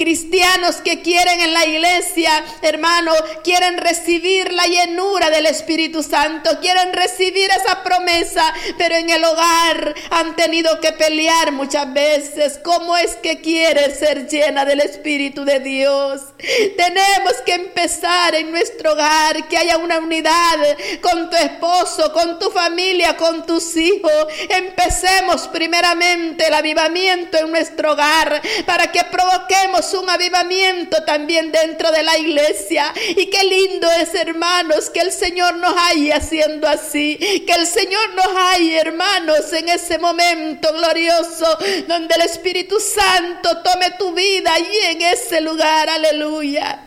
Cristianos que quieren en la iglesia, hermano, quieren recibir la llenura del Espíritu Santo, quieren recibir esa promesa, pero en el hogar han tenido que pelear muchas veces. ¿Cómo es que quieres ser llena del Espíritu de Dios? Tenemos que empezar en nuestro hogar, que haya una unidad con tu esposo, con tu familia, con tus hijos. Empecemos primeramente el avivamiento en nuestro hogar, para que provoquemos un avivamiento también dentro de la iglesia. Y qué lindo es, hermanos, que el Señor nos haya haciendo así, que el Señor nos haya, hermanos, en ese momento glorioso donde el Espíritu Santo tome tu vida allí en ese lugar. Aleluya.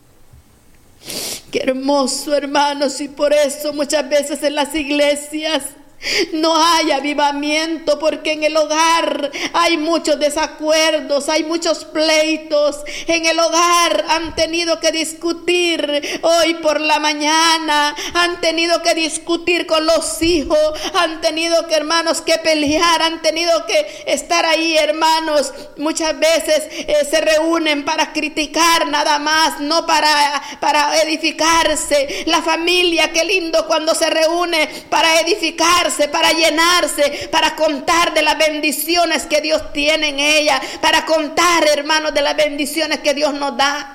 Qué hermoso, hermanos, y por eso muchas veces en las iglesias no hay avivamiento, porque en el hogar hay muchos desacuerdos, hay muchos pleitos. En el hogar han tenido que discutir hoy por la mañana, han tenido que discutir con los hijos, han tenido que, hermanos, que pelear, han tenido que estar ahí, hermanos. Muchas veces se reúnen para criticar nada más, no para edificarse. La familia, qué lindo cuando se reúne para edificarse, para llenarse, para contar de las bendiciones que Dios tiene en ella, para contar, hermanos, de las bendiciones que Dios nos da.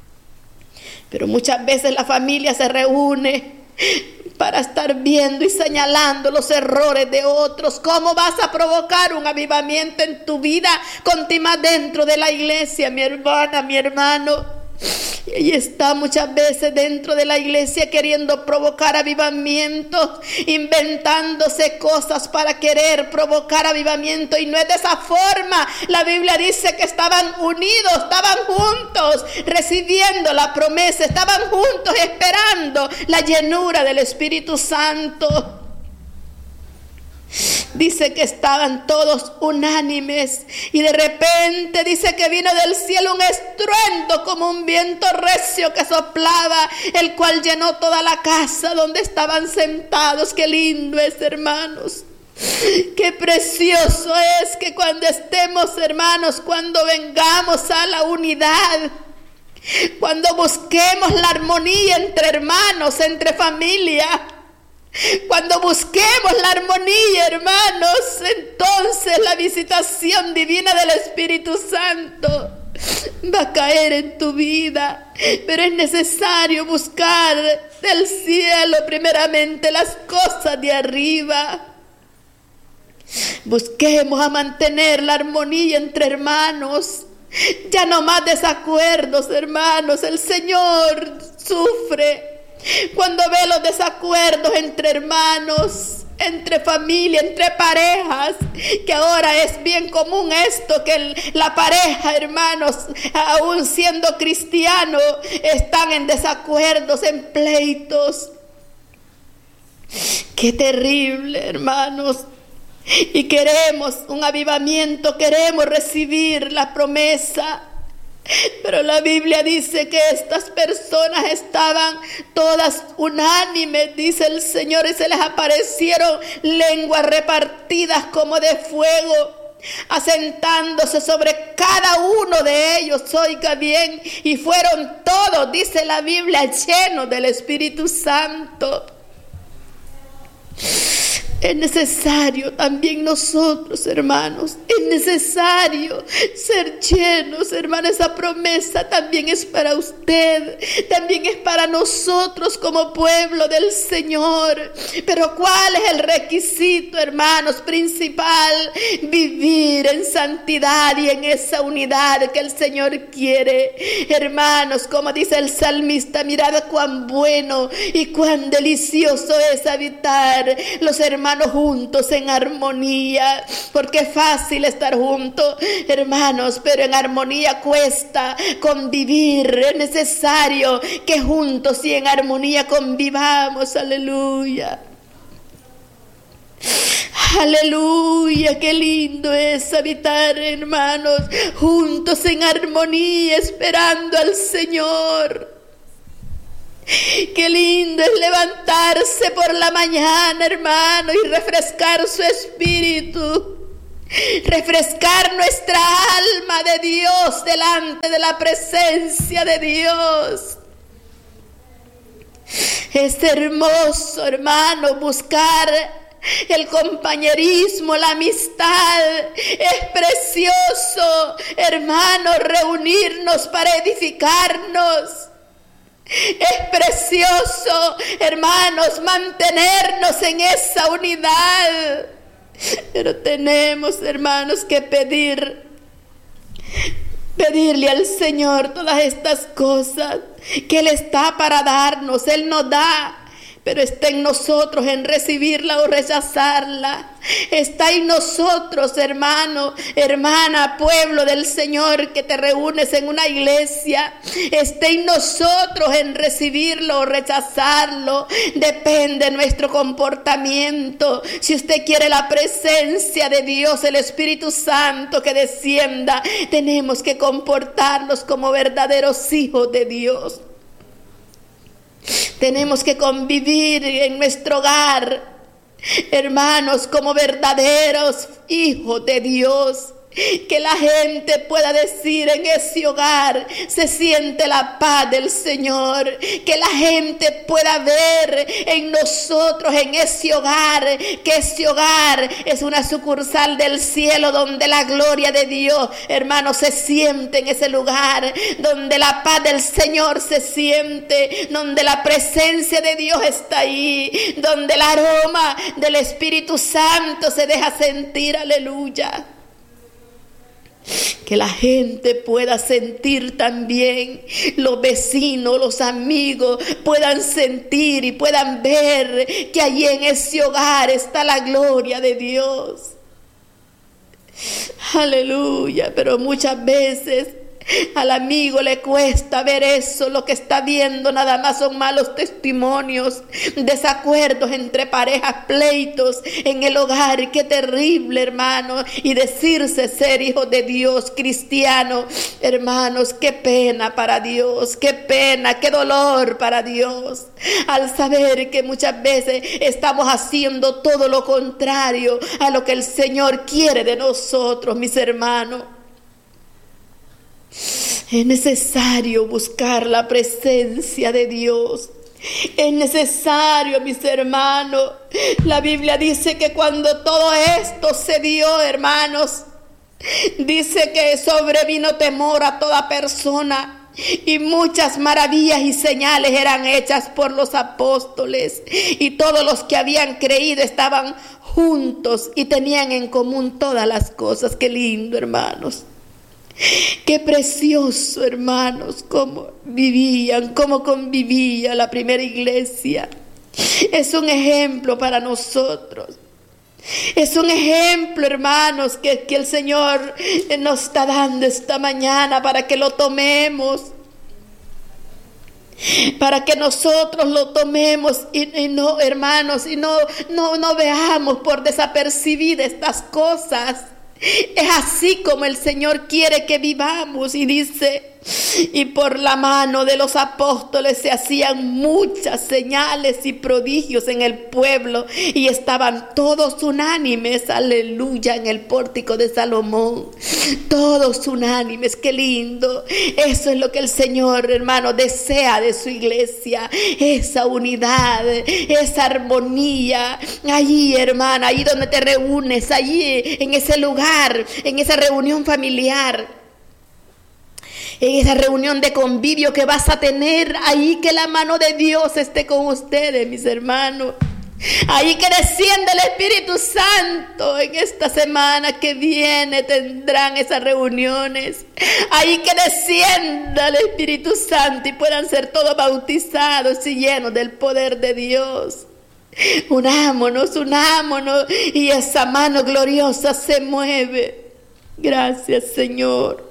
Pero muchas veces la familia se reúne para estar viendo y señalando los errores de otros. ¿Cómo vas a provocar un avivamiento en tu vida? Continúa dentro de la iglesia, mi hermana, mi hermano. Y ahí está muchas veces dentro de la iglesia queriendo provocar avivamiento, inventándose cosas para querer provocar avivamiento, y no es de esa forma. La Biblia dice que estaban unidos, estaban juntos recibiendo la promesa, estaban juntos esperando la llenura del Espíritu Santo. Dice que estaban todos unánimes, y de repente dice que vino del cielo un estruendo como un viento recio que soplaba, el cual llenó toda la casa donde estaban sentados. Qué lindo es, hermanos. Qué precioso es que cuando estemos, hermanos, cuando vengamos a la unidad, cuando busquemos la armonía entre hermanos, entre familia, cuando busquemos la armonía, hermanos, entonces la visitación divina del Espíritu Santo va a caer en tu vida. Pero es necesario buscar del cielo primeramente las cosas de arriba. Busquemos a mantener la armonía entre hermanos. Ya no más desacuerdos, hermanos. El Señor sufre cuando ve los desacuerdos entre hermanos, entre familia, entre parejas, que ahora es bien común esto, que la pareja, hermanos, aún siendo cristiano, están en desacuerdos, en pleitos. Qué terrible, hermanos. Y queremos un avivamiento, queremos recibir la promesa. Pero la Biblia dice que estas personas estaban todas unánimes, dice el Señor, y se les aparecieron lenguas repartidas como de fuego, asentándose sobre cada uno de ellos. Oiga bien, y fueron todos, dice la Biblia, llenos del Espíritu Santo. Es necesario también nosotros, hermanos, es necesario ser llenos, hermanos. Esa promesa también es para usted, también es para nosotros como pueblo del Señor. Pero ¿cuál es el requisito, hermanos, principal? Vivir en santidad y en esa unidad que el Señor quiere. Hermanos, como dice el salmista, mirad cuán bueno y cuán delicioso es habitar los hermanos juntos en armonía, porque es fácil estar juntos, hermanos, pero en armonía cuesta convivir. Es necesario que juntos y en armonía convivamos. Aleluya. Aleluya, qué lindo es habitar, hermanos, juntos en armonía, esperando al Señor. Qué lindo es levantarse por la mañana, hermano, y refrescar su espíritu refrescar nuestra alma de Dios delante de la presencia de Dios. Es hermoso, hermano, buscar el compañerismo, la amistad. Es precioso, hermano, reunirnos para edificarnos. Es precioso, hermanos, mantenernos en esa unidad. Pero tenemos, hermanos, que pedirle al Señor todas estas cosas que Él está para darnos. Él nos da, pero está en nosotros en recibirla o rechazarla. Está en nosotros, hermano, hermana, pueblo del Señor que te reúnes en una iglesia. Está en nosotros en recibirlo o rechazarlo. Depende de nuestro comportamiento. Si usted quiere la presencia de Dios, el Espíritu Santo que descienda, tenemos que comportarnos como verdaderos hijos de Dios. Tenemos que convivir en nuestro hogar, hermanos, como verdaderos hijos de Dios. Que la gente pueda decir: en ese hogar se siente la paz del Señor. Que la gente pueda ver en nosotros, en ese hogar, que ese hogar es una sucursal del cielo, donde la gloria de Dios, hermanos, se siente en ese lugar, donde la paz del Señor se siente, donde la presencia de Dios está ahí, donde el aroma del Espíritu Santo se deja sentir. Aleluya. Que la gente pueda sentir también, los vecinos, los amigos puedan sentir y puedan ver que allí en ese hogar está la gloria de Dios. Aleluya. Pero muchas veces al amigo le cuesta ver eso. Lo que está viendo nada más son malos testimonios, desacuerdos entre parejas, pleitos en el hogar. Qué terrible, hermano. Y decirse ser hijo de Dios, cristiano, hermanos, qué pena para Dios, qué pena, qué dolor para Dios, al saber que muchas veces estamos haciendo todo lo contrario a lo que el Señor quiere de nosotros, mis hermanos. Es necesario buscar la presencia de Dios. Es necesario, mis hermanos. La Biblia dice que cuando todo esto se dio, hermanos, dice que sobrevino temor a toda persona, y muchas maravillas y señales eran hechas por los apóstoles, y todos los que habían creído estaban juntos y tenían en común todas las cosas. Qué lindo, hermanos. Qué precioso, hermanos, cómo vivían, cómo convivía la primera iglesia. Es un ejemplo para nosotros. Es un ejemplo, hermanos, que el Señor nos está dando esta mañana para que lo tomemos. Para que nosotros lo tomemos y no, hermanos, y no veamos por desapercibidas estas cosas. Es así como el Señor quiere que vivamos. Y dice: y por la mano de los apóstoles se hacían muchas señales y prodigios en el pueblo, y estaban todos unánimes, aleluya, en el pórtico de Salomón. Todos unánimes. Qué lindo. Eso es lo que el Señor, hermano, desea de su iglesia. Esa unidad, esa armonía. Allí, hermana, ahí donde te reúnes, allí en ese lugar, en esa reunión familiar, en esa reunión de convivio que vas a tener, ahí que la mano de Dios esté con ustedes, mis hermanos. Ahí que descienda el Espíritu Santo. En esta semana que viene tendrán esas reuniones. Ahí que descienda el Espíritu Santo y puedan ser todos bautizados y llenos del poder de Dios. Unámonos y esa mano gloriosa se mueve. Gracias, Señor.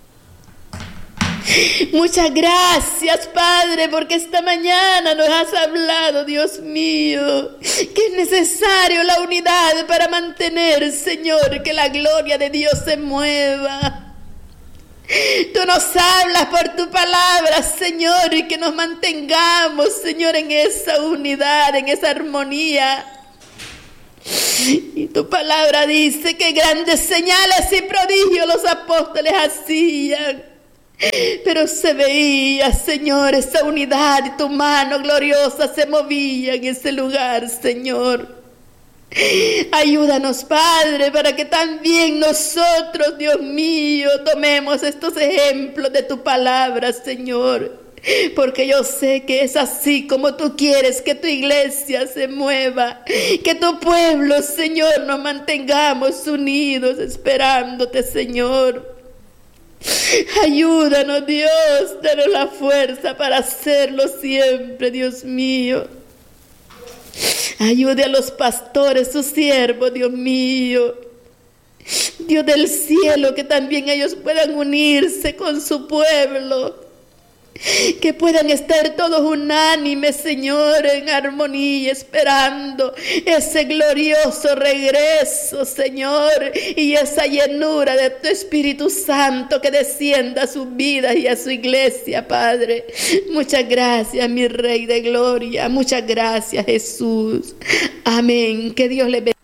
Muchas gracias, Padre, porque esta mañana nos has hablado, Dios mío, que es necesario la unidad para mantener, Señor, que la gloria de Dios se mueva. Tú nos hablas por tu palabra, Señor, y que nos mantengamos, Señor, en esa unidad, en esa armonía. Y tu palabra dice que grandes señales y prodigios los apóstoles hacían. Pero se veía, Señor, esa unidad y tu mano gloriosa se movía en ese lugar, Señor. Ayúdanos, Padre, para que también nosotros, Dios mío, tomemos estos ejemplos de tu palabra, Señor. Porque yo sé que es así como tú quieres que tu iglesia se mueva. Que tu pueblo, Señor, nos mantengamos unidos esperándote, Señor. Ayúdanos, Dios, danos la fuerza para hacerlo siempre, Dios mío. Ayude a los pastores, sus siervos, Dios mío. Dios del cielo, que también ellos puedan unirse con su pueblo. Que puedan estar todos unánimes, Señor, en armonía, esperando ese glorioso regreso, Señor, y esa llenura de tu Espíritu Santo que descienda a sus vidas y a su iglesia, Padre. Muchas gracias, mi Rey de Gloria. Muchas gracias, Jesús. Amén. Que Dios les bendiga.